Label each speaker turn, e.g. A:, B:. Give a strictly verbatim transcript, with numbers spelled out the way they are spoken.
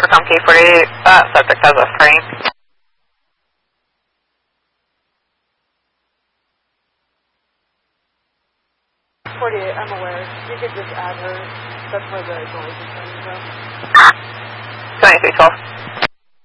A: Intercom K forty-eight, uh, subject has a frame.
B: forty-eight, I'm aware. You could just add her. That's where the noise is coming from.
A: twenty-three twelve.